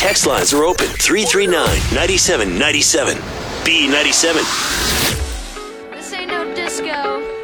text lines are open. 339-9797. B97. This ain't no disco.